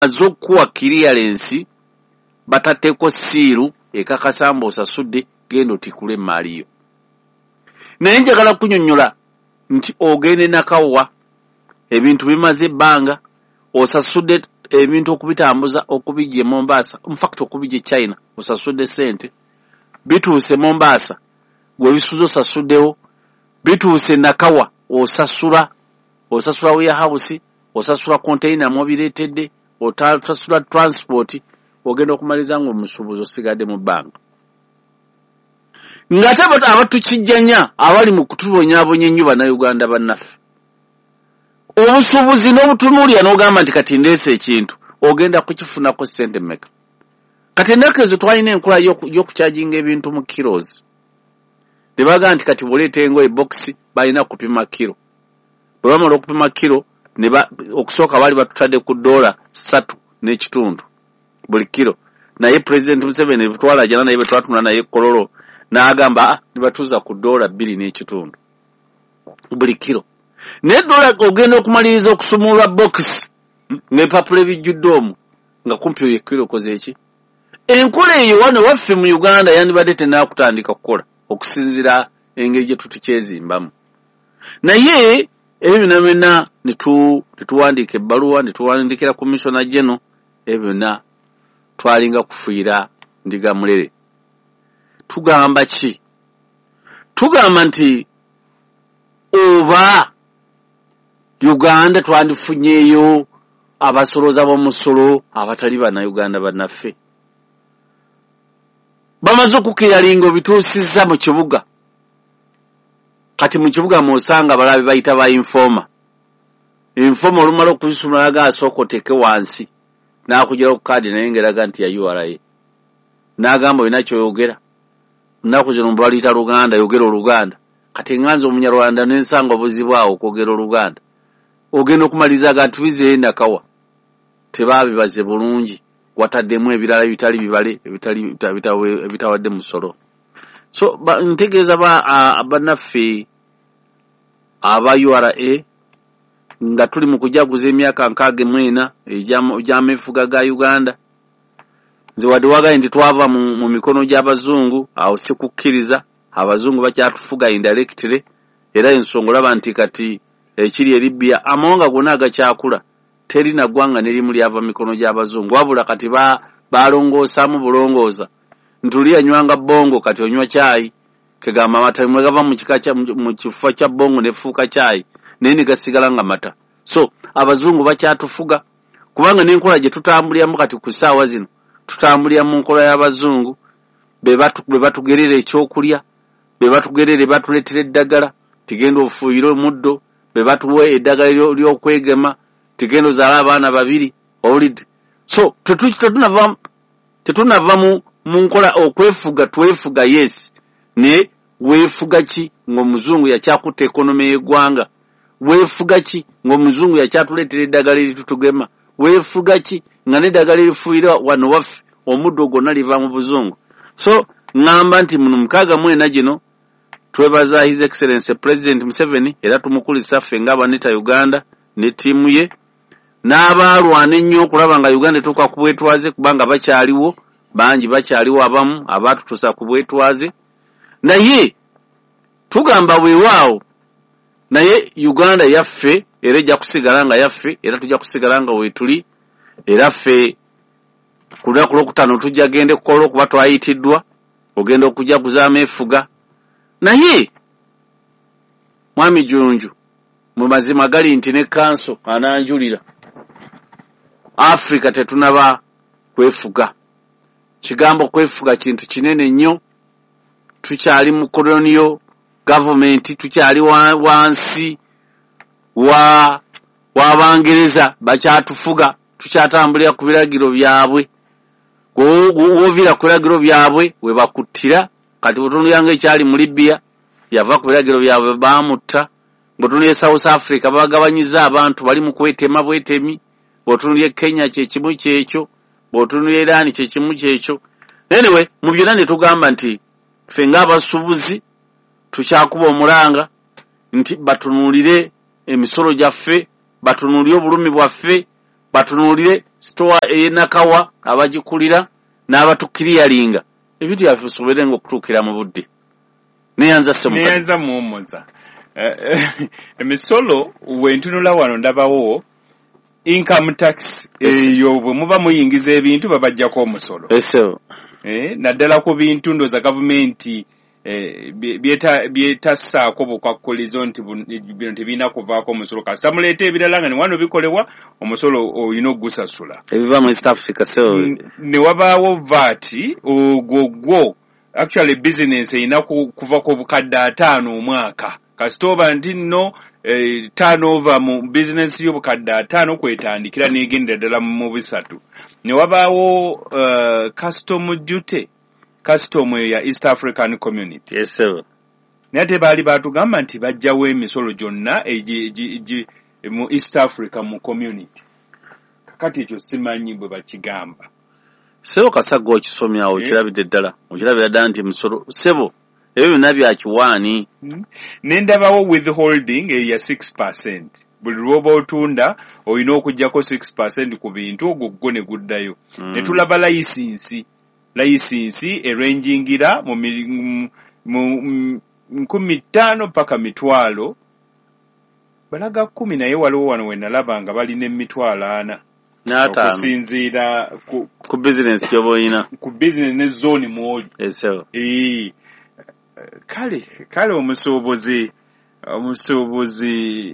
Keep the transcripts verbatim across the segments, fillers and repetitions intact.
azokuwa clearance batateko siiru ekakasamba osasudde gendo tikule maliyo. Naye njagala kunyonnyola nti ogende nakawa ebintu bimaze banga osasudde ebintu okubitambuza okubijje Mombasa, in fact okubijje China osasudde sente bituuse Mombasa gwe bisuzo sasuddewo bituuse nakawa osasula osasula warehouse osasula container mobiletedde otasasula transport ogenda okumaliza ngo musubuzo sigadde mu banka. Ngate abatukijjanya abali mu kutubonyaabonye ennyo bannayuganda bannaffe obusubuzi n'obutunuulira n'ogamba nti kati ndeese ekintu ogenda kukifunako ssente mmeka. Kati endaka ezo twalina enkola y'okukyajinga ebintu mu kilos tebaga nti kati buleeta engoye box balina kupima kilo bwe bamala okupima kilo ne okusooka baali batutadde ku dola ssatu n'ekitundu buli kilo naye President Museveni butwala jana naye betwatuna naye kololo n'agamba nibatuuza ku dola bbiri n'ekitundu buli kilo. Ne dola ogenda okumaliriza okusumulwa box ng'epapula ebijjudde omu nga kumpi oyo kilo koze eki. Enkola eyo wano waffe mu Uganda yandibadde tennaakutandika kukola okusinzira engeri gye tutukyezimbamu. Naye ebyo byonna byonna ne tuwandiika ebbaluwa ne tuwandikira Commissioner General ebyo byonna twalinga kufiira ndiga mulere. Tugamba ki? Tugamba nti oba Uganda twandifunyeeyo abasoloza b'omusolo abatali bannayuganda bannaffe bamaze okukeyalinga bituusizza mu kibuga. Kati mu kibuga mw'osanga balabe bayita ba informa informa olumala okuzisumula aga asooka oteeke wansi n'akugiraku kaadi naye ngeraga nti ya U R A n'agamba olina kyoyogera nnaku zino mbaliyita Luganda yogera Oluganda. Kati nganze Omunyarwanda n'ensanga obuzibu awo okwogera Oluganda ogenda okumaliza agantu bizeye nakawa tebaabibaze bulungi wataddemu ebirala bitali bibale ebitali ebitawadde musolo. So ntegeeza bannaffe aba U R A nga tuli mu kujaguza emyaka nkaaga mu ena egy'ameefuga ga Uganda nze wadde wagaye nti twava mu mikono gy'abazungu awo si kukkiriza abazungu bakyatufuga indirectly era ensonga olaba nti kati ekiri e Libya amawanga gonna agakyakula terina ggwanga n'erimu lyava mikono gy'abazungu wabula kati balongoosaamu bulongooza ntuli anywanga bongo kati onywa caayi kegamba amata mwe gava mu kifo kya bongo nefuuka caayi naye ne gasigala nga mata. So abazungu bakyatufuga kubanga n'enkola gye tutambuliramu kati ku ssaawa zino tutambulira mu nkola y'abazungu be batugerera ekyokulya be batugerera batuleetera eddagala tigenda ofuuyire omuddo be batuwa eddagala ly'okwegema tigenda ozaala abaana babiri owulidde. So tetunava tetunava mu munkola okwefuga twefuga yes ne weefuga ki ng'omuzungu yakyakutte ekonomi y'eggwanga weefuga ki ng'omuzungu yakyatuleetera eddagala eritutugema weefuga ki nga n'eddagala erifuuyira wano waffe omuddo gwonna liva mu buzungu. So ngamba nti muno mukaaga mwena gino twebaza His Excellency President Museveni era tumukulisa ffe ng'abanita Uganda ne ttiimu ye n'abaalwana ennyo okulaba nga Uganda etuuka ku bwetwaze kubanga bakyaliwo bangi bakyaliwo abamu abaatutuusa ku bwetwaze naye tugamba weewaawo naye Uganda yaffe era ejja kusigala nga yaffe era tujja kusigala nga weetuli era ffe ku lunaku lwokutaano tujja gende kukola okuba twayitiddwa ogenda okujaguza ameefuga naye mwami Jjunju mu mazima gali nti ne kanso ananjulira Africa tetunaba kwefuga. Kigambo kwefuga kintu kinene nnyo tukyali mu colonial government tukyali wansi wa w'Abangereza bakyatufuga tukyatambulira ku biragiro byabwe wovira ku biragiro byabwe we bakuttira kati butundu yange ekyali mu Libya yava ku biragiro byabwe baamutta butundu ya South Africa bagabanyiza abantu bali mu kwetema bwetemi butundu ya Kenya kye kimu kyekyo butundu ya Iran kye kimu kyekyo. Anyway mu byonna ne tugamba nti ffe ng'abasubuzi tukyakuba omulanga nti batunuulire emisolo gyaffe batunuulire obulumi bwaffe batunulire store enakawa abagikulira n'abatukiriyalinga ebintu byaffe bisobole ng'okutuukira mu budde neyanza se neyanza muwummuza emisolo wentunula wano ndabawo income tax eyo bwe muba muyingiza ebintu babajjako omusolo eh naddala ku bintu ndoza gavumenti eh byetassaako bukwakulizo nti bino tebina kuvaako omusolo kasita muleeta ebirala nga ne wano bikolebwa omusolo oyina ogusasula ebiva mu East Africa so ne wabaawo vaati ogwo gwo actually business ina kuva ku bukadde ataano omwaka kasita oba nti nno eh, turnover mu business y'obukadde ataano kwetandikira n'egenda ddala mu bisatu ne wabaawo uh, custom duty custom ya East African Community yes sir naye ate baali baatugamba nti bajjawo emisolo gyonna mu East Africa mu community kakati ekyo simanyi bwe bakigamba sebo kasaggo okisomyawo okirabidde ddala okirabira ddala nti emisolo sebo ebyo byonna byakiwaani nendabawo withholding eya six percent buli lwoba otunda olina okuggyako six percent ku bintu ogwo gwo ne guddayo mm. ne tulaba layisinsi layisinsi erangingira mu mu nkumi ttaano paka mitwalo balaga kumi naye waliwo wano we nalaba nga balina emitwalo ana n'ataano okusinziira ku, ku business kyoba oyina ku business ne zone mwoli eso ee kale kale omusuubuzi omusuubuzi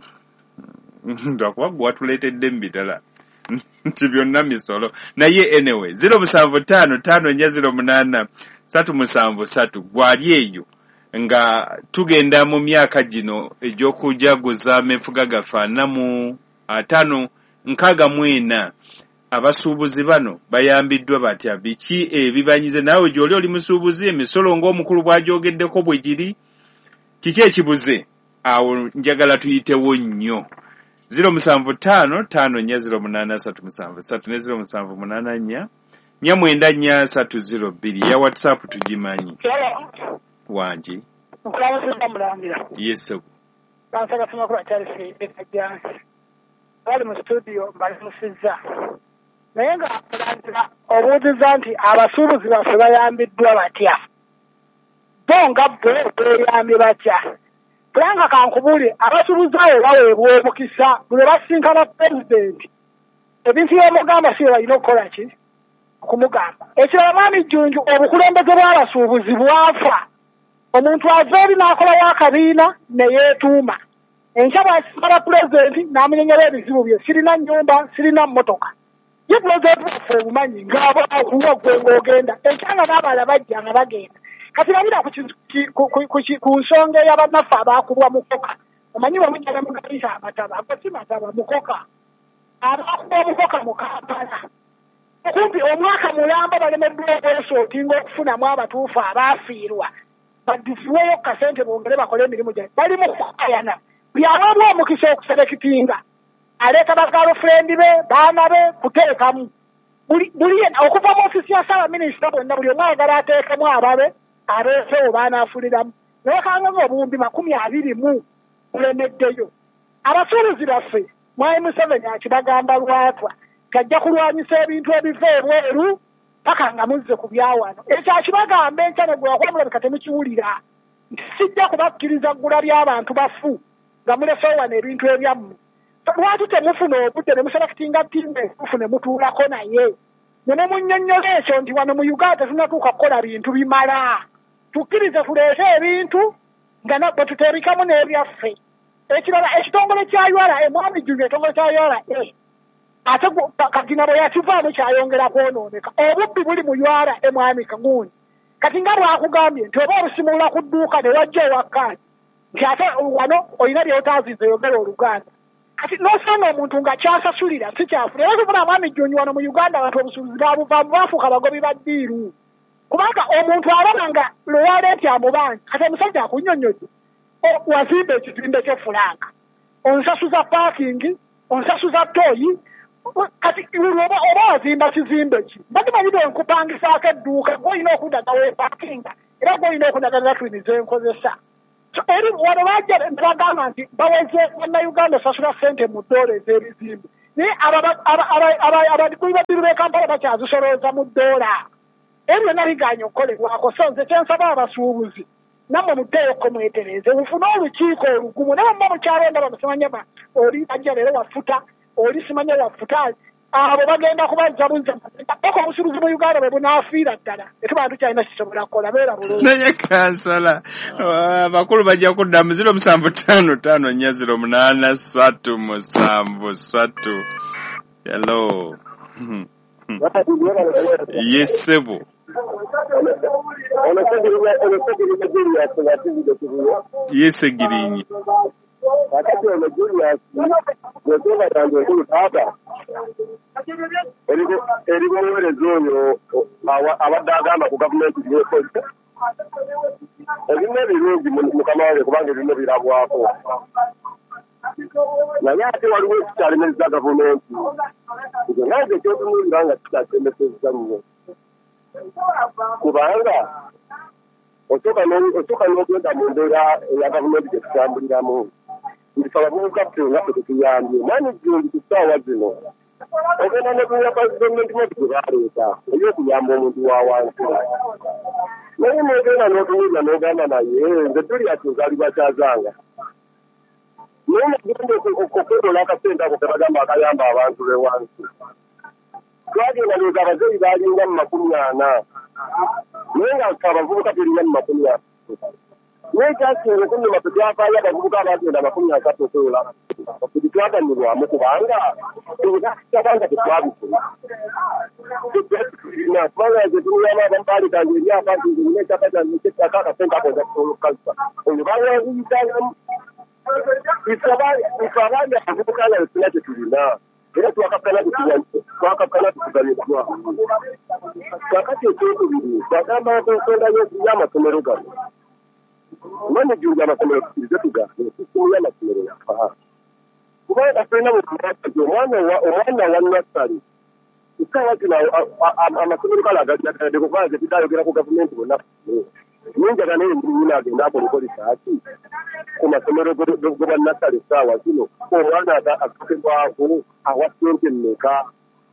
ndakuba gwatuleetedde mbitala nti byonna misolo naye anyway zero musanvu ttaano ttaano nnya zero munaana satu musanvu satu gwali eyo nga tugenda mu myaka gino egy'okujaguza enfuga gafaana mu ataano nkaaga mu ena abasuubuzi bano bayambiddwa batya biki ebibanyize naawe gy'oli oli musuubuzi emisolo ng'omukulu bw'agyogeddeko bwe giri kiki ekibuze awo njagala tuyitewo nnyo zero musanvu ttaano ttaano nnya zero munaana satu musanvu satu ne zero musanvu munaana nnya nnya mwenda nnya satu zero bbiri ya whatsapp tugimanyi wangi nkulamusiza mulangira yes bansaba sima kula kyali ekajjansi bali mu studio mbali musizza naye nga mulangira obuuziza nti abasuubuzi baffe bayambiddwa batya bo nga bwe beeyambye batya kubanga kankubuulire abasuubuzi abo baweebwa omukisa bwe basinkana pulezidenti ebintu by'omugamba si balina okukola ki okumugamba ekirala mwami Jjunju obukulembeze bw'abasuubuzi bwafa omuntu ava eri n'akolawo akabiina ne yeetuuma enkya bw'asinkana pulezidenti n'amunyenyera ebizibu bye sirina nnyumba sirina mmotoka ye pulezidenti waffe obumanyi ng'abakuwa gwe ng'ogenda enkya nga n'abala bajja nga bagenda kati babira ku nsonga ey'abannaffe abaakubwa mukoka omanyi bamujjala mugayisa amataba ago si mataba mukoka abaakubwa mukoka mu Kampala kumpi omwaka mulamba balemeddwa okwesootinga okufunamu abatuufu abaafiirwa badifuweyo kasente bongere bakole emirimu gyabwe bali mu kukayana byalabwa omukisa okuserekitinga aleeta bagalofurendi be baana be kuteekamu buli okuva mu ofisi ya saabaminisita bonna buli omwe ayagala ateekemu ababe abeesewo baanaafuniramu neekanga ng'obuwumbi makumi abiri mu bulemeddeyo abasuubuzi baffe mwami Museveni akibagamba lwatwa tajja kulwanyisa ebintu ebiva ebweru paka nga muzze ku byawano ekyo akibagamba enkya ne gwe wakwamulabika temukiwulira nti sijja kubakkiriza ggula by'abantu bafu nga mulesewo wano ebintu ebyammwe lwaki temufuna obudde ne muselekitinga ttiimu entuufu ne mutuulako naye ne mumunnyonnyola ekyo nti wano mu Uganda tetunnatuuka kukola bintu bimala tukkirize tuleete ebintu nga bwe tuteebikamu n'ebyaffe ekirala ekitongole kya U R A mwami Jjunju ekitongole kya U R A ate kagina bwe yakivaamu kyayongera kwonooneka obubbi buli mu U R A mwami Kagundi kati nga bwakugambye nti oba obusimulula ku dduuka ne wajja ewakkaani nti ate wano olina byotaazize yogera Oluganda kati n'osanga omuntu nga kyasasulira si kyafu naye kifuna mwami Jjunju wano mu Uganda abantu obusuubuzi baabuvaamu baafuuka bagobi ba ddiiru kubanga omuntu alaba nga lwaleetya amubanja kati omusajja akunnyonnyodde wazimba ekizimbe ky'efulanga onsasuza paakingi onsasuza tooyi kati oba wazimba kizimbe ki mbadde manyire nkupangisaako edduuka gw'olina okundaga weepaakinga era gw'olina okundagalira twini zenkozesa eri wano bajja ne bagamba nti baweze bannayuganda osasula ssente mu ddoola ez'ebizimbe ni abadikuli babiri b'e Kampala bakyazisolooza mu ddoola ebyo nabiganya okukolebwako so nze kyensaba abasuubuzi nammwe muddeeyoko mwetereze mufune olukiiko olugumu naye mma mukyalo ndaba musimanye oli ajja leero wafuta oli simanye wafuta abo bagenda kubazza buzza paka obusuubuzi mu Uganda bwe bunaafiira ddala etuba tukyalina kisobola kukola beera bulungi naye kansala abakulu bajja kuddamu ziro musanvu ttaano ttaano nnya ziro munaana ssatu musanvu ssatu hello yesebo yesegirinyi wakati wa Julius ndio tangu ndio hapa eligo eligo mwerezo abadagamba ku government yeko ebintu birungi mukama wale kubanga ebintu birabwako na yate waliwo challenges government ngaje cyo tumulanga tutasemeseza mwe kubanga otoka no otoka no kwenda mu ndera ya government yatambuliramu ndisaba buka pfunga kutuyambye mani jindi kusawa zino ogenda ne kuya president mu kubaleta eyo kuyamba omuntu wa wansi naye mwegenda n'otuwuza n'ogamba naye nze tuli atuzali bakyazanga naye mugende okukola akasente ako kabagamba akayamba abantu be wansi twagenda looza abazeyi balinga mu makumi ana naye nga abavubuka tulinga mu makumi ana naye kyasinga okunnuma tetwafaayo abavubuka abagenda amakumi asatu okwewola tetwaganyulwamu kubanga ebanga tetwabifuna kubanga ze tululamu abampalikange eri abantu nze nina ekyapa kyange kyettaka akasente ako njakusolukasa oyo bawangiyitamu ife abaali abavubuka nga tesina kye tulina era twakakana tukuganyizwa kakati ekyokubiri twagamba ensonga y'amasomero gano mani juu y'amasomero tukirize tugambe sisimu y'amasomero yafa kubanga tulina mukumaaso omwana wa nasari ikawa zino amasomero galo agagadde kubanga ze tutayogera ku gavumenti bonna ninjaga naye nyina agenda akolikolisa ati ku masomero goba nasari essaawa zino omwana akakebwako awa ssente mmeka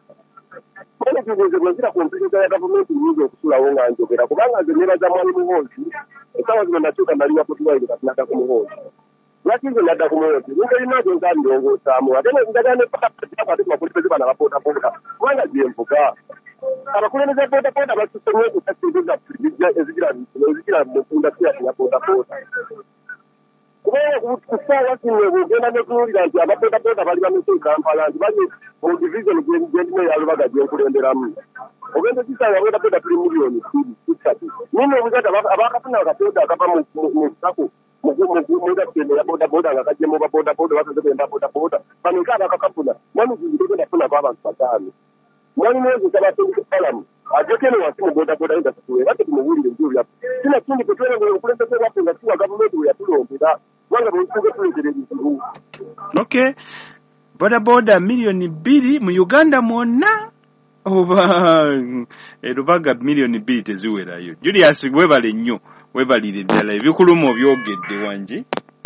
mani juuze bwenzira ku mpisa ya gavumenti nyingi okusulawo nga njogera kubanga nze nebaza mwali muhoozi essaawa zino nakyuka naliwa kutuwaire kati nadda ku muhoozi lwaki nze nadda ku muhoozi ningalinazo nza ndongosaamu ate nenjaga nepakati makulembeze bana bapootapota kubanga gyenvuga abakulembeze bootapota basisomye okutasinteza ezigira mu indasitiri ya bootapota kubanga kusaawa zino bwogenda netuwulira nti ababootapota bali bamese Kampala nti bali mu division gyendimu eya Lubaga gyenkulemberamu ogenda kisanga bootapota tuli miliyoni bbiri ssatu nino obuzata abakafuna akapeeta akava mu sako mugasende ya bodaboda nga kajjemu babodaboda basaze benda bodaboda bano nka abakakafuna mwami zingenda kufunako abantu bataano mwami mwezi tabatendeke palamu ajekene wansi mu bodaboda enda tuwe bate tumuwulire njuru yapo kina kindi kutwele ngo okulembeze waffe nga tuwa gavumenti we yatulombera wanga bwetuge tulegere ebizibu. Okay, bodaboda miliyoni bbiri mu Uganda mwonna oba Lubaga miliyoni bbiri teziwerayo. Julius webale nnyo webalire ddala ebikulumu byogedde wangi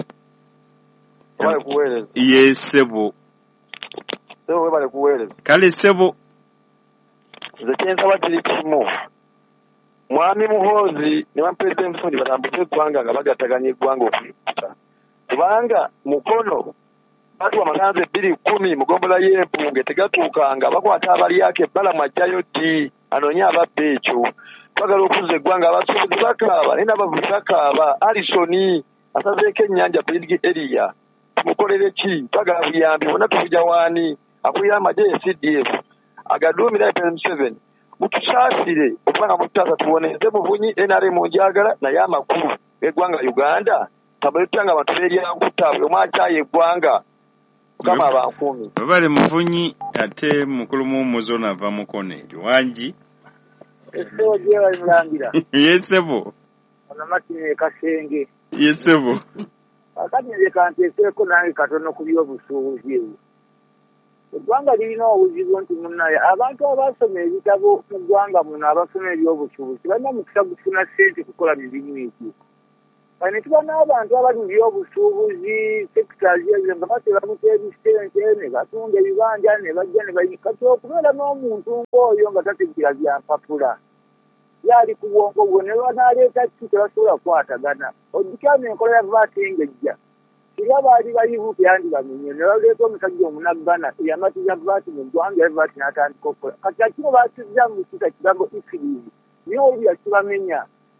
wale kuweleza yesebo sebo webale kuweleza kale sebo nze kyensaba kiri kimu mwami Muhoozi ne bampulezidenti Museveni batambuse eggwanga nga bagattaganya eggwanga okuyikuta kubanga mukono batuwa amasanza ebbiri kkumi mugombola y'empunge tegatuukanga bakwata abalyako ebbala mwajjayo ddi anoonye ababba ekyo twagala okuzza eggwanga abasuubuzi bakaaba naye n'abavuzi bakaaba Alisoni asazeeko ennyanja Bridge area tumukolere ki twagala buyambi bonna tubujja waani akulira amagye ya C D F agaduumira President Museveni mutusaasire okubanga mututaasa tuwoneze Muvunyi N R M njagala naye amakulu eggwanga Uganda tambule tutanga abantu beeryankutta buli omu akyaye eggwanga mukama abankuumi babale Muvunyi ate mukulu muwummuzo nava mukono eryo wangi Esebo je bali mulangira. Yesebo. Onamatine kasenge. Yesebo. Akati nze kanteseko nange katono ku byobusuubuzi. Eggwanga lirina obuzibu nti munnaye abantu abasoma ebitabo mu ggwanga muno abasoma ebyobusuubuzi balina mukisa gufuna ssente kukola mirimu egyo. kane tuba n'abantu abali mu byobusuubuzi sectors ezo nga batera mutebisente ne batunda ebibanja ne bajja ne bayikati okubeera n'omuntu ng'oyo nga tategeera bya mpapula yali ku bwongo bwo ne banaleeta ki tebasobola kukwatagana ogikyano enkola ya vaati engejja era baali bayibuuka yandi bamenye ne baleeta omusajja omunaggana eyamatiza vaati mu ggwanga ya vaati n'atandika okukola kati akino baakizza mu kita kigambo ifirizi niye oli yakibamenya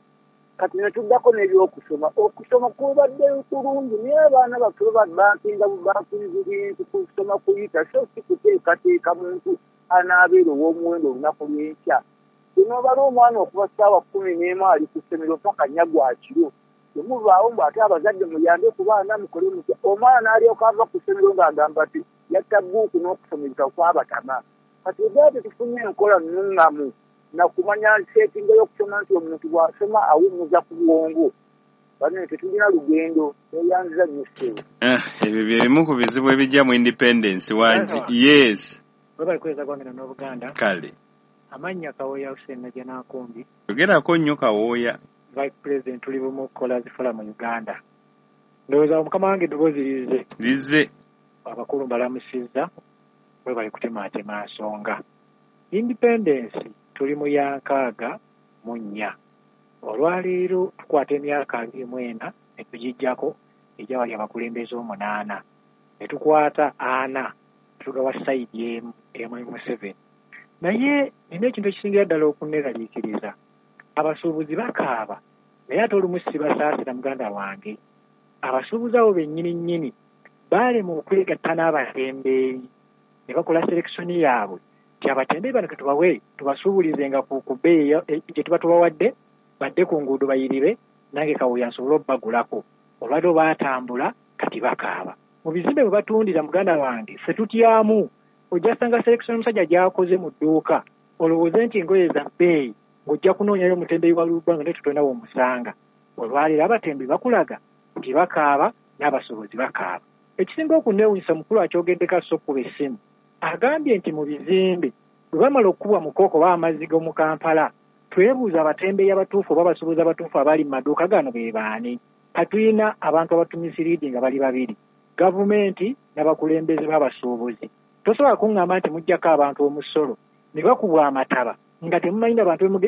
kati ne tuddako n'ebyokusoma okusoma kubadde kulungi naye abaana baffe babankinga bubankinzi bintu kusoma kuyita so si kuteekateeka muntu anaabeera ow'omuwendo olunaku lw'enkya tunobala omwana okuva ssaawa kkumi n'emu ali ku ssomero mpaka nnya gwa kiro temuvaawo mbu ate abazadde muyambe ku baana mukole mutya omwana n'alyoka ava ku ssomero ng'agamba ati yatta bbuuku n'okusomesa kwabatama kati ebera tetufunye enkola nnuŋŋamu nakumanya nseetinga y'okusoma nti omuntu bw'asoma awummuza ku bwongo bane tetulina lugendo eyanziza nnyo ssebo ebyo byerimu ku bizibu ebijja mu independence wangi yes bwe bali kweza gwange n'Obuganda kale amannya Kawooya Hussein Najja Nankumbi yogerako nnyo Kawooya vice president tuli bumu kukola zifula mu Uganda ndowooza mukama wange eddoboozi lize lize abakulu mbalamusizza bwe bali kutemaatema nsonga independence tuli mu ya nkaaga mu nnya olwaleero tukwata emyaka abiri mu ena ne tugijjako ejja wali abakulembeze omunaana ne tukwata ana tugawa sayidi emu emu emu seven naye nina ekintu ekisingira ddala okunneeraliikiriza abasuubuzi bakaaba naye ate olumu sibasaasira muganda wange abasuubuzi abo bennyini nnyini baalema okwegatta n'abatembeeyi ne bakola selekisoni yaabwe ti abatembeeyi bano ketubawe tubasuubulizenga ku bbeeyi gye tuba tubawadde badde ku nguudo bayirire nange Kawooya nsobole obbagulako olwadde baatambula kati bakaaba mu bizimbe bwe batundira muganda wange ffe tutyamu ojja sanga selekisoni omusajja gy'akoze mu dduuka olowooze nti engoye za bbeeyi ng'ojja kunoonyayo omutembeeyi wa luggwanga naye tutonawo omusanga olwaleero abatembeeyi bakulaga nti bakaaba n'abasuubuzi bakaaba ekisinga okunneewunyisa mukulu akyogeddeko asobola okuba essimu agambye nti mu bizimbe bwe bamala okukubwa mukooko oba amazzi g'omu Kampala twebuuza abatembeeyi abatuufu oba abasuubuzi abatuufu abali mu maduuka gano be baani katulina abantu abatumisiriidi nga bali babiri gavumenti n'abakulembeze b'abasuubuzi tosobola kuŋŋamba nti muggyako abantu omusolo ne bakubwa amataba nga temumanyina abantu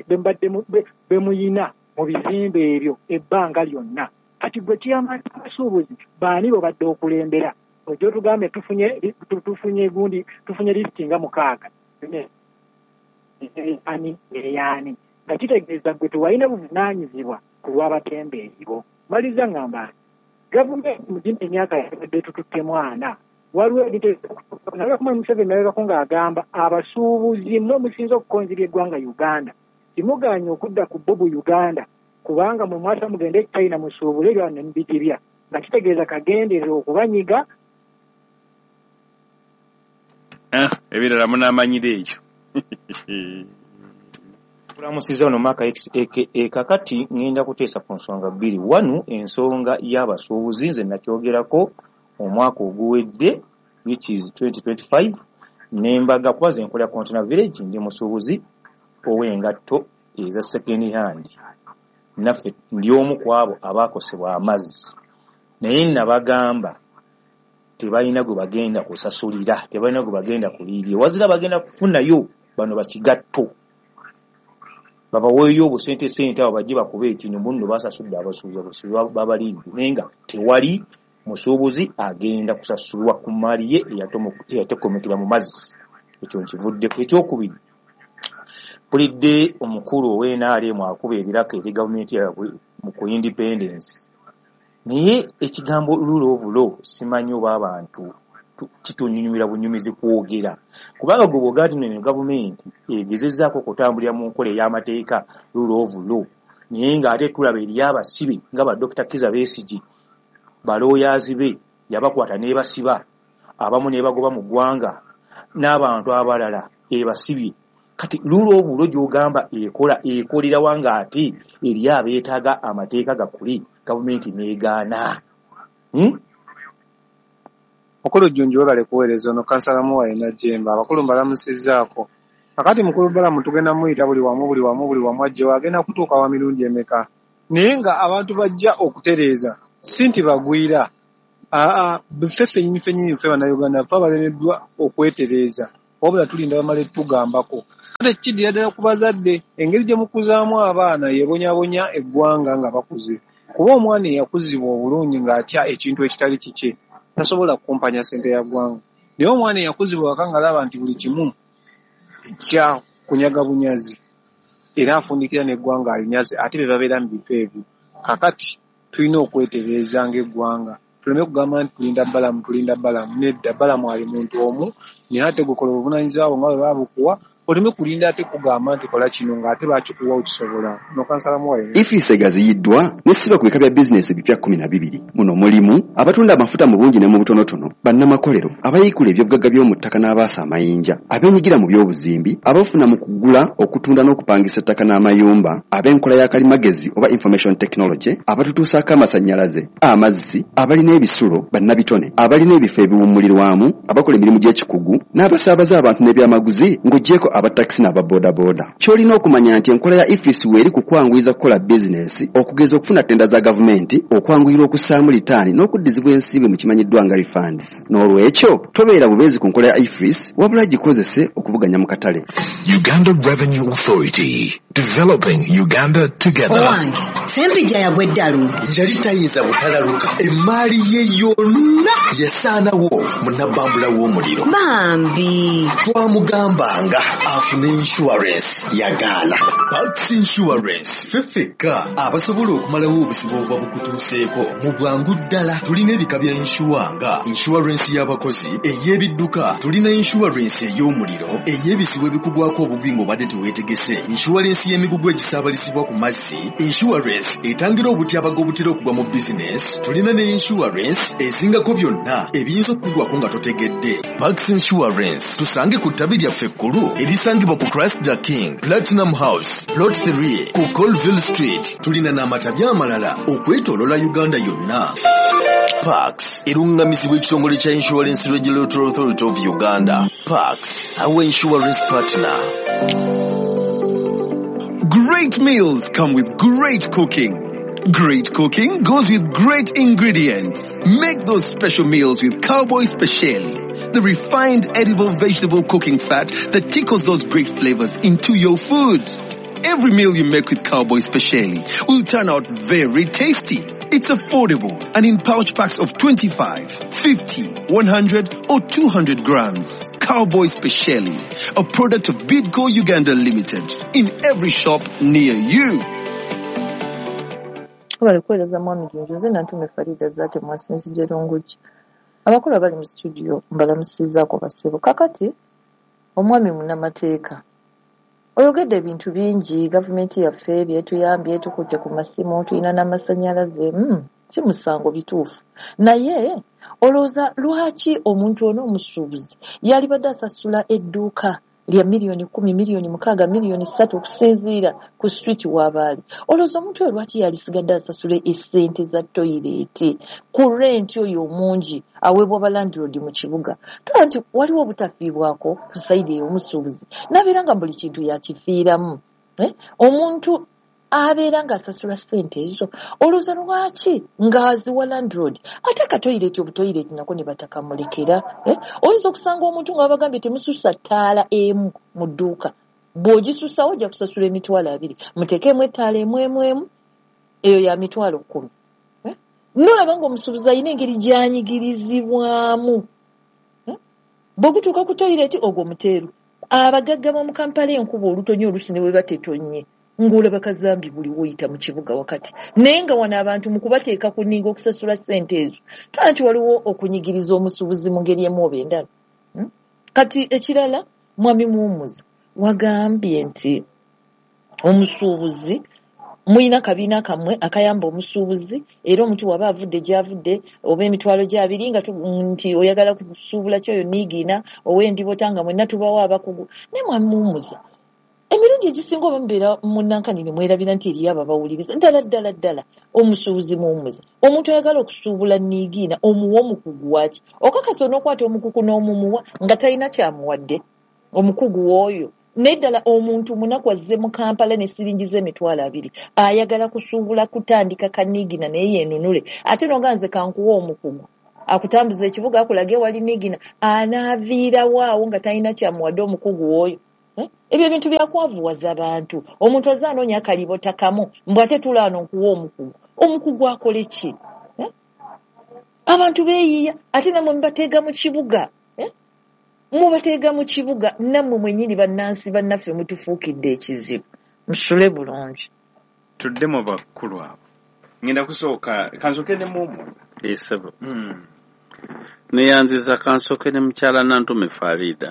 be muyina mu bizimbe ebyo ebbanga lyonna kati gwe kiyama abasuubuzi baani bo badde okulembera ojja otugambe tufunye tufunye gundi tufunye lisiti nga mukaaga ani eyaani nga kitegeeza gwe tewalina buvunaanyizibwa ku lw'abatembeeyi bo maliza ŋŋamba gavumenti mu gino emyaka yabadde tututte mwana waliwo nabakuma Museveni nalekako ng'agamba abasuubuzi mwe musinza okukonzirya eggwanga Uganda timuganye okudda ku bobu Uganda kubanga mu mwasa mugende China musuubule ebyo ne mubigirya nga kitegeeza kagendeze okubanyiga ebirala munaamanyira ekyo tulamusiza ono Mark e kakati ngenda kuteesa ku nsonga bbiri wanu ensonga y'abasuubuzi nze nakyogerako omwaka oguwedde which is twenty twenty-five nembaga kubaza enkola ya Container Village ndi musuubuzi ow'engatto eza second hand naffe ndi omu ku abo abaakosebwa amazzi naye nabagamba tebalina gwe bagenda kusasulira tebalina gwe bagenda kuliirya wazira bagenda kufunayo bano bakigatto babaweeyo obusente sente abo bajje bakuba ekino bunno basasudde abasuubuzi babaliidu naye nga tewali musuubuzi agenda kusasulwa ku mali ye eyatekomekera mu mazzi ekyo nkivuddeko ekyokubiri pulidde omukulu ow'N R M akuba ebiraka eri gavumenti yaabwe mu ku independence naye ekigambo rule of law simanyi oba abantu kitunyunyumira bunyumizi kwogera kubanga gwe bw'ogaa tino gavumenti egezezzaako okutambulira mu nkola ey'amateeka rule of law naye ng'ate tulaba eri abasibe nga ba Dokita Kizza Besigye balooyazi be yabakwata n'ebasiba abamu n'ebagoba mu ggwanga n'abantu abalala ebasibye kati rule of law gy'ogamba ekola ekolera wanga ate eri abeetaaga amateeka gakuli gavumenti n'egaana hmm? Mukulu Jjunju webale kuweereza ono kansala Muwaayi Najjemba abakulu mbalamusizzaako kakati mukulu balamu tugenda muyita buli wamu buli wamu buli wamu ajjewo agenda kutuuka wa mirundi emeka naye nga abantu bajja okutereeza si nti bagwira aa ffe ffennyini ffennyini ffe bannayuganda ffe abalemeddwa okwetereeza wabula tulinda bamale tugambako ate kiddira ddala ku bazadde engeri gye mukuzaamu abaana yebonyabonya eggwanga nga bakuze kuba omwana eyakuzibwa obulungi ng'atya ekintu ekitali kike tasobola kukumpanya ssente ya ggwanga naye omwana eyakuzibwa waka ng'alaba nti buli kimu kya kunyaga bunyazi era afundikira n'eggwanga alinyaze ate be babeera mu bifo ebyo kakati tulina okwetereeza ng'eggwanga tuleme kugamba nti tulinda bbalamu tulinda bbalamu nedda bbalamu ali muntu omu naye ate gukola obuvunaanyizibwa nga bwe babukuwa oleme kulinda ate kugamba nti kola kino ng'ate baakikuwa okisobola nokansalamu wayo Ifisi egaziyiddwa n'essiba ku bika bya bizinesi bipya kkumi na bibiri muno mulimu abatunda amafuta mu bungi ne mu butonotono bannamakolero abayiikula ebyobugagga by'omu ttaka n'abaasa amayinja abeenyigira mu by'obuzimbi abafuna mu kugula okutunda n'okupangisa ettaka n'amayumba ab'enkola ya kalimagezi oba information technology abatutuusaako amasannyalaze amazzi abalina ebisulo bannabitone abalina ebifo ebiwummulirwamu abakola emirimu gy'ekikugu n'abasaabaza abantu n'ebyamaguzi ng'oggyeko abatakisi n'ababoodaboda ky'olina okumanya nti enkola ya ifisi weeri kukwanguyiza kukola bizinesi okugeza okufuna ttenda za gavumenti okwanguyirwa okussaamu litaani n'okuddizibwa ensimbi mu kimanyiddwa nga refunds n'olwekyo tobeera bubeezi ku nkola ya ifris wabula gikozese okuvuganya mu katale. Uganda Revenue Authority, developing Uganda together. Owange sempija yagwe eddalu yali tayinza butalaluka emmaali ye yonna yasaanawo munabbambula w'omuliro bambi twamugambanga afune insurance yagaana. Pax Insurance feffeka abasobola okumalawo obusibo obuba bukutuuseeko mu bwangu ddala. Tulina ebika bya inshuwa nga insurance y'abakozi, ey'ebidduka, tulina insurance ey'omuliro, ey'ebisibo ebikugwako obugwi ng'obadde teweetegese, insurance y'emigugu egisaabalisibwa ku mazzi, insurance etangira obutyabaga obutera okugwa mu bizinesi, tulina ne insurance ezingako byonna ebiyinza okukugwako nga totegedde. Pax Insurance tusange ku ttabi lyaffe ekkulu erisangibwa ku Christ the King, Platinum House, Plot three ku Colville Street. Tulina n'amatabi amalala okwetoolola Uganda yonna. Pax erungamizibwa ekitongole kya Insurance Regulatory Authority of Uganda. Pax, our insurance partner. Great meals come with great cooking. Great cooking goes with great ingredients. Make those special meals with Cowboy Speciale, the refined edible vegetable cooking fat that tickles those great flavors into your food. Every meal you make with Cowboy Speciale will turn out very tasty. It's affordable and in pouch packs of twenty-five, fifty, one hundred or two hundred grams. Cowboy Speciale, a product of Bidco Uganda Limited, in every shop near you. Balikueleza mwami Junjuze na ntume Farida zate mwasinzi Jerunguji. Abakulu bali mu studio mbalamusizaako basebo. Kakati omwami munamateeka oyogedde ebintu bingi gavumenti yaffe byetuyambye tukutte ku masimu tulina n'amasannyalaze mm, si musango bituufu naye olowooza lwaki omuntu ono omusuubuzi yali badde asasula edduuka lya miliyoni kumi miliyoni mukaaga miliyoni ssatu okusinziira ku street w'abaali olowooza omuntu oyo lwaki yalisigadde asasule essente za toyireeti ku renti oyo omungi aweebwa abalandiroodi mu kibuga tulaba nti waliwo obutafiibwako ku sayidi ey'omusuubuzi n'abeera nga buli kintu yakifiiramu eh? omuntu abeera ng'asasula ssente ezo olowooza lwaki ng'aziwa landiroodi ate akatoyireeti obutoyireeti nako ne batakamulekera eh? oyinza okusanga omuntu ng'abagambye temususa ttaala emu mu dduuka bw'ogisusawo ojja kusasula emitwalo abiri muteekemu ettaala emu emu emu eyo ya mitwalo kkumi eh? nolaba ng'omusuubuzi alina engeri gy'anyigirizibwamu eh? bw'ogutuuka ku toyireeti ogwo muteeru abagagga b'omu kampala enkuba olutonyi olusi ne bwe batetonye ng'olaba kazambi buli woyita mu kibuga wakati naye nga wano abantu mu kubateeka ku nninga okusasula ssente ezo tulaba nti waliwo okunyigiriza omusuubuzi mu ngeri emu oba endala hmm? kati ekirala mwami muwummuza wagambye nti omusuubuzi muyina kabiina kammwe akayamba omusuubuzi era omuntu waba avudde gy'avudde oba emitwalo gy'abiri nga nti oyagala kusuubula kyoyo niigiina ow'endibota nga mwenna tubawo abakugu naye mwami muwummuza emirundi egisinga oba mubeera munnankanini ne mwerabira nti eriyo abo abawuliriza ddala ddala ddala omusuubuzi muwummuza omuntu ayagala okusuubula niigiina omuwa omukugu waki okakasa onookwata omukugu n'omumuwa nga talina kyamuwadde omukugu w'oyo Neddala omuntu munaku azze mu Kampala ne siringi z'emitwalo abiri ayagala kusuubula kutandika kanigina naye yenunule ate noganze kankuwa omukugu akutambuza ekibuga akulage wali nigina anaaviirawo awo nga talina kyamuwadde omukugu oyo. Ebyo ebintu byakwavuwaza abantu. Omuntu azze anoonya akalibota kamu mbw ate tulaano nkuwa omukugu. Omukugu akole ki? Abantu beeyiya ate namwe mubateega mu kibuga. Mubateega mu kibuga nammwe mwennyini bannansi bannaffe mutufuukidde ekizibu. Musule bulungi. Tudde mu bakulu abo. Ngenda kusooka kansooke ne muwummuza. Esebo. Neyanziza kansooke ne mukyala Nantume Farida.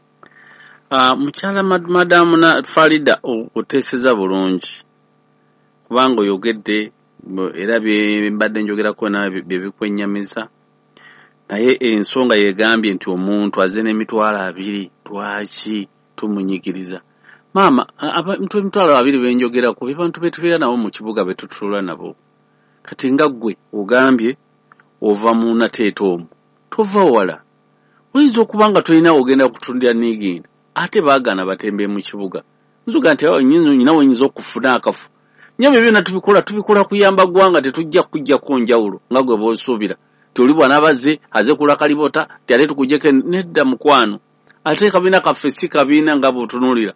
Uh, mukyala madamu na Farida oteeseza bulungi kubanga oyogedde era bye mbadde njogerako na bye bikwennyamiza naye ensonga yegambye nti omuntu azze n'emitwalo abiri lwaki tumunyigiriza maama abantu emitwalo abiri benjogerako be bantu betubeera nabo mu kibuga betutula nabo kati nga ggwe ogambye ova mu nateeta omu tova wala oyinza okuba nga tolina ogenda kutundira nigina ate baagana batembe mu kibuga nzuga nti nyinzo nyinawo nyinzo okufuna akafu nyamye byonna tubikola tubikola kuyamba gwanga tetujja kujja ku njawulo nga gwe boosuubira tuli bwana bazze aze kula kalibota tyale tukujjeke nedda mukwano ate kabina kaffe si kabina nga butunulira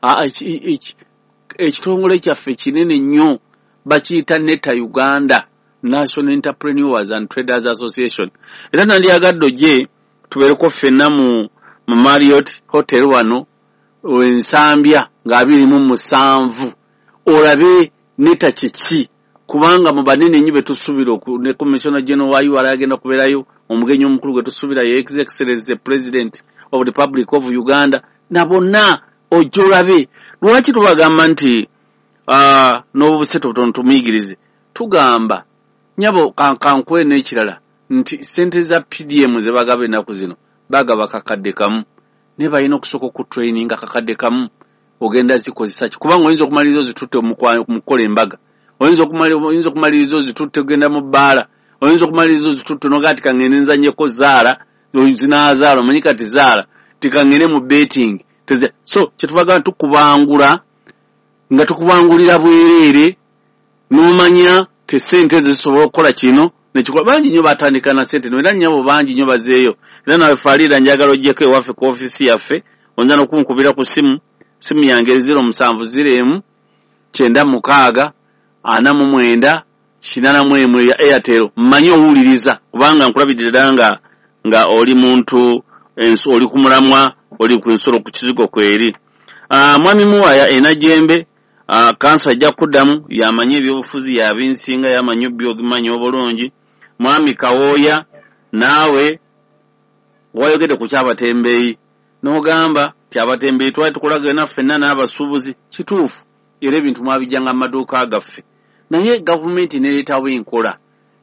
ekitongole kyaffe kinene nnyo bakiyita Neta Uganda National Entrepreneurs and Traders Association era nandyagadde gye tubeereko ffenna mu mu Marriott Hotel wano ensambya nga abiri mu musanvu olabe Neta kiki kubanga mu banene nnyo betusubira ne Commissioner General wa U R agenda kubeerayo omugenyi omukulu gwe tusubira ye His Excellency the President of the Republic of Uganda na bonna ojolabe lwaki tubagamba nti uh, n'obuseto tumuyigirize tugamba nyabo kankankwe n'ekirala nti sente za P D M ze bagabe ennaku zino bagaba kakadde kamu ne balina okusooka ku training akakadde kamu ogenda zikozesa ki kubanga oyinza okumaliriza ozitutte mukola embaga oyinza okumaliriza okumaliriza ozitutte ogenda mu bbaala oyinza okumaliriza ozitutte noga ti kangende nzanyeko zaala zinazaala omanyi kati zaala tikangende mu betting teze so kyetubaga tukubangula nga tukubangulira bwereere n'omanya te sente zisobola okukola kino nekikola bangi nnyo batandika na sente era nnyabo bangi nnyo bazeeyo era nawe Farida njagala ojjeko ewaffe ku ofisi yaffe onza n'okunkubira ku simu simu yange zero musanvu ziro emu kyenda mukaaga ana mu mwenda kinana mu emu ya Airtel mmanyi owuliriza kubanga nkulabidde ddala nga nga oli muntu enso oli ku mulamwa oli ku nsolo ku kizigo kweri uh, mwami muwaya enajembe uh, kanso ajja kuddamu yamanyi ebyobufuzi yabinsinga yamanyi byogimanyi obulungi mwami Kawooya naawe wayogedde ku kyabatembeeyi n'ogamba ti abatembeeyi twali tukulaga naffe ffenna n'abasuubuzi kituufu era ebintu mwabijjanga amaduuka gaffe naye gavumenti nereetawo enkola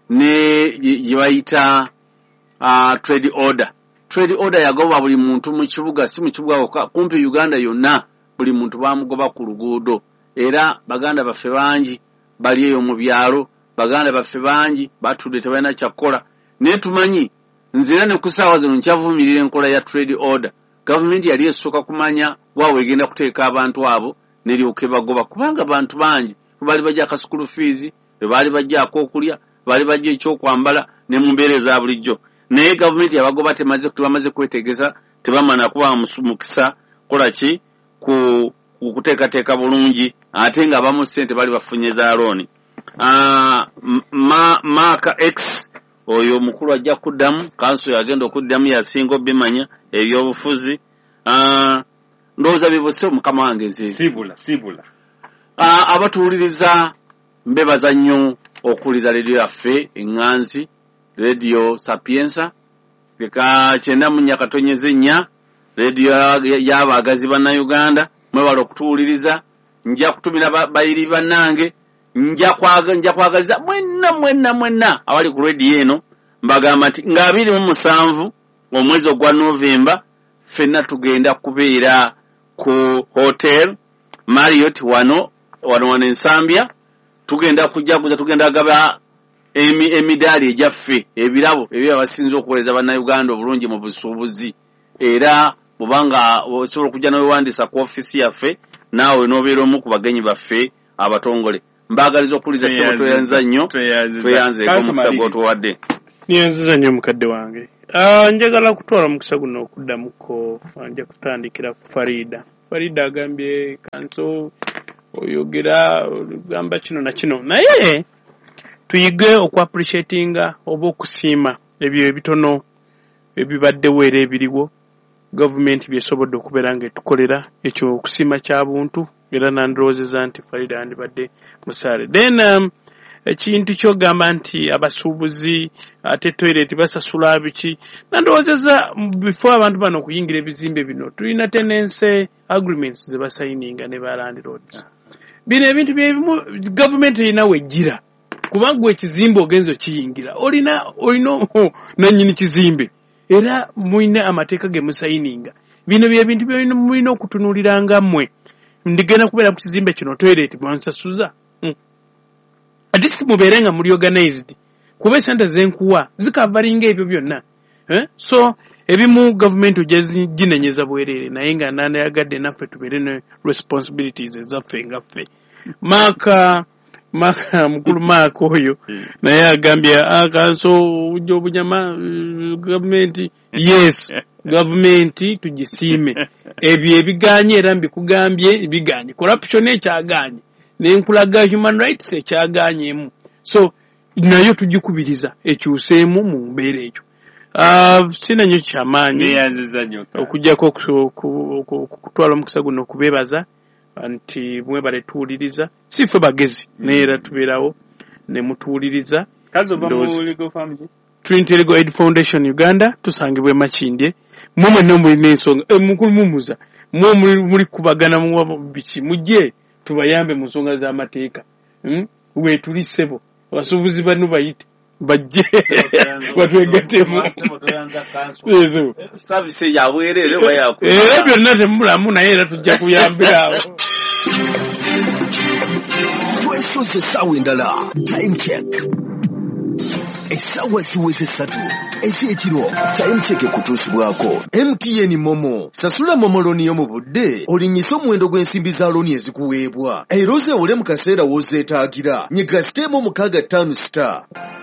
ne gye bayita uh, trade order trade order yagoba buli muntu mu kibuga si mu kibuga kumpi Uganda yonna buli muntu bamugoba ku luguudo era baganda baffe bangi bali eyo mu byalo baganda baffe bangi batudde tebalina kyakola naye tumanyi nzira ne kusaawa zino nkyavumirira enkola ya trade order gavumenti yali esooka kumanya waawe egenda kuteeka abantu abo neryoke bagoba kubanga abantu bangi bali bajja akasukulu fees bali bajja akokulya bali bajja ekyokwambala ne mu mbeera za bulijjo naye gavumenti yabagoba temaze tubamaze kwetegeza tebamana kuba mukisa kola ki ku kuteekateeka bulungi ate nga abamu ssente bali bafunye za looni uh, ma, Maka X oyo omukulu ajja kuddamu kanso yagenda okuddamu yasinga obimanya ebyobufuzi uh, ndowooza bibuse omukama wange zizi sibula sibula uh, abatuwuliriza mbebaza nnyo okuwuliriza leediyo yaffe eŋŋanzi Radio Sapienza leka kyenda mu nyakatonyeze nnya leediyo y'abaagazi bannayuganda mwebala okutuwuliriza nja kutumira bayiri bannange nja kwaga nja kwagaliza mwenna mwenna mwenna awali ku leediyo eno mbagamba nti nga abiri mu musanvu omwezi ogwa Novemba ffenna tugenda kubeera ku hotel Marriott wano wano wano ensambya tugenda kujaguza tugenda agaba emi emidaali ejaffe ebirabo ebyo abasinze okuweereza bannayuganda obulungi mu busuubuzi era bubanga osobola okujja n'owewandiisa ku office yaffe naawe n'obeera omu ku bagenyi baffe abatongole mbaagaliza okuwuliza ssebo tweyanza nnyo tweyanzeeko omukisa gw'otuwadde. Niyanziza nnyo mukadde wange. Uh, njagala kutwala mukisa guno okuddamuko nja kutandikira ku Farida. Farida agambye kanso oyogera gamba kino na kino naye tuyige okwapreciatinga oba okusiima ebyo ebitono ebibaddewo era ebiriwo gavumenti byesobodde okubeera nga etukolera ekyo okusiima kyabuntu era nandiroozeza nti Farida yandibadde musaale. Then um, ekintu kyogamba nti abasuubuzi ate toilet basasula biki nandiroozeza before abantu bano okuyingira ebizimbe bino tulina tenense agreements ze basayininga ne ba landlords. Bino ebintu byebimu gavumenti erina wejjira kubanga gwe ekizimbe ogenza okiyingira olina olina nannyini kizimbe era mulina amateeka ge musayininga. Bino bye bintu byolina mulina okutunuuliranga mmwe ndigenda kubeera ku kizimbe kino toilet bansasuza hmm. At least mubeere nga muli organized kuba esente zenkuwa zikavalinga ebyo byonna eh? So ebimu gavumenti ojaginenyeza bwereere naye nga nanayagadde naffe tubeere ne responsibilities ezaffe ngaffe. Maka maka mukulu Maka oyo naye agambye akanso ujja obunyama gavumenti yes gavumenti tugisiime ebyo ebiganye era mbikugambye biganye corruption ekyaganye n'enkulaga human rights ekyaganyemu so nayo tugikubiriza ekyuseemu mu mbeera ekyo. Uh, sina nnyo kyamaanyi okujjako okutwala omukisa guno okubeebaza nti mwe baletuwuliriza si ffe bagezi naye era tubeerawo ne mutuwuliriza. Trinity Legal Aid Foundation Uganda tusangibwe Makindye mumwe nomulina ensonga e, mukulu mumuza mwe muli kubagana mu biki mujje tubayambe mu nsonga z'amateeka hmm? we tuli ssebo abasuubuzi bano bayite bajje batwegatemu ezo service yabwerere bayako era byonna temulamu naye era tujja kuyambirawo. Twesoze essaawa endala time check essaawa ziweze ssatu ez'ekiro time check ekutuusibwako M T N Momo. Sasula Momo looni yo mu budde olinyise omuwendo gw'ensimbi za looni ezikuweebwa era ozeewole mu kaseera w'ozeetaagira nyiga siteemu mukaaga ttaano star